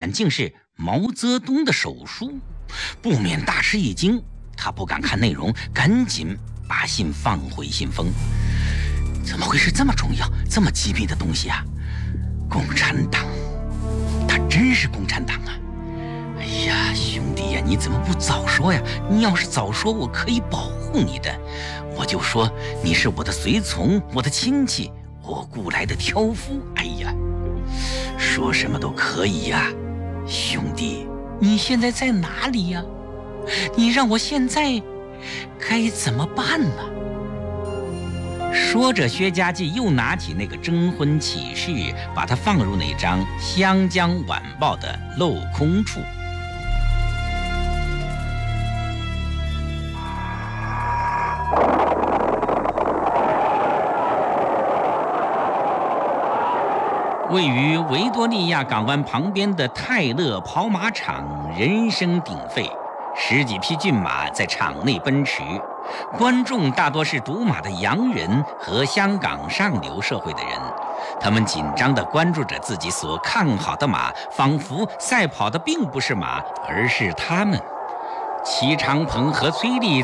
版竟是毛泽东的手书，不免大吃一惊。他不敢看内容，赶紧把信放回信封。怎么会是这么重要、这么机密的东西啊？共产党，他真是共产党啊！哎呀，兄弟呀，你怎么不早说呀？你要是早说，我可以保护你的。我就说你是我的随从，我的亲戚，我雇来的挑夫。哎呀，说什么都可以呀。兄弟，你现在在哪里呀？你让我现在该怎么办呢？说着，薛家记又拿起那个征婚启事，把它放入那张《湘江晚报》的镂空处。位于维多利亚港湾旁边的泰勒跑马场人声鼎沸，10几匹骏马在场内奔驰，观众大多是赌马的洋人和香港上流社会的人，他们紧张地关注着自己所看好的马，仿佛赛跑的并不是马，而是他们。齐长鹏和崔丽